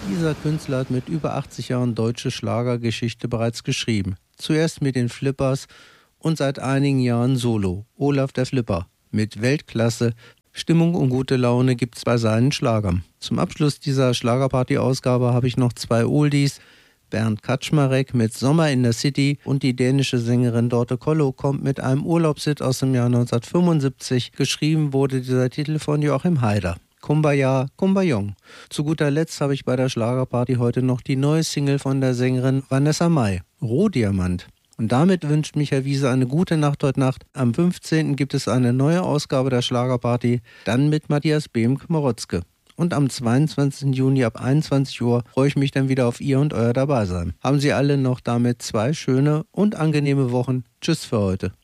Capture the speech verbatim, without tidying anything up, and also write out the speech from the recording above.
Dieser Künstler hat mit über achtzig Jahren deutsche Schlagergeschichte bereits geschrieben. Zuerst mit den Flippers und seit einigen Jahren solo. Olaf der Flipper mit Weltklasse. Stimmung und gute Laune gibt's bei seinen Schlagern. Zum Abschluss dieser Schlagerparty-Ausgabe habe ich noch zwei Oldies. Bernd Kaczmarek mit Sommer in der City und die dänische Sängerin Dorte Kollo kommt mit einem Urlaubshit aus dem Jahr neunzehnhundertfünfundsiebzig. Geschrieben wurde dieser Titel von Joachim Haider. Kumbaya, Kumbayong. Zu guter Letzt habe ich bei der Schlagerparty heute noch die neue Single von der Sängerin Vanessa Mai, Rohdiamant. Und damit wünscht Michael Wiese eine gute Nacht heute Nacht. Am fünfzehnten gibt es eine neue Ausgabe der Schlagerparty, dann mit Matthias Behm-Marotzke. Und am zweiundzwanzigsten Juni ab einundzwanzig Uhr freue ich mich dann wieder auf ihr und euer Dabeisein. Haben Sie alle noch damit zwei schöne und angenehme Wochen. Tschüss für heute.